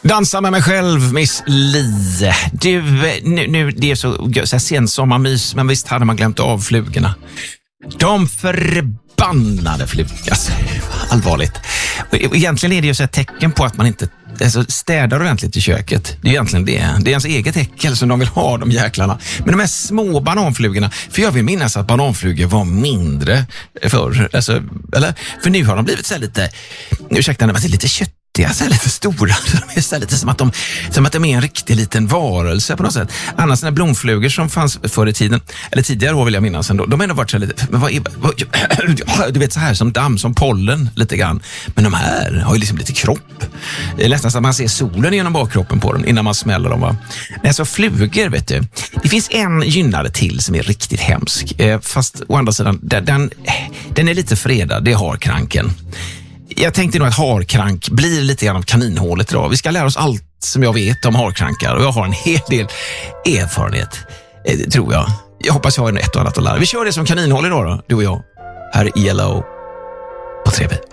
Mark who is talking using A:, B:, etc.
A: Dansa med mig själv, Miss Li. Du, nu det är så här sensommarmys, men visst hade man glömt av flugorna. De förbannade flugor. Alltså, allvarligt. Egentligen är det ju så ett tecken på att man inte städar ordentligt i köket. Det är egentligen det. Det är ens eget äckel som de vill ha, de jäklarna. Men de här små bananflugorna, för jag vill minnas att bananflugor var mindre förr. Alltså, eller? För nu har de blivit så här lite, ursäkta, de är lite köttiga, så här lite stora. De är så här lite som att de är en riktig liten varelse på något sätt. Annars den här blomflugor som fanns förr i tiden, eller tidigare år vill jag minnas ändå, de har ändå varit så lite, men du vet, så här som damm, som pollen lite grann. Men de här har ju liksom lite kropp. Det är nästan så att man ser solen genom bakkroppen på dem innan man smäller dem, va? Nej, så flugor, vet du. Det finns en gynnare till som är riktigt hemsk. Fast å andra sidan, den är lite fredad, det är harkranken. Jag tänkte nog att harkrank blir lite grann av kaninhålet idag. Vi ska lära oss allt som jag vet om harkrankar. Och jag har en hel del erfarenhet, tror jag. Jag hoppas jag har ett och annat att lära. Vi kör det som kaninhål idag då, du och jag. Här i Yellow på 3B.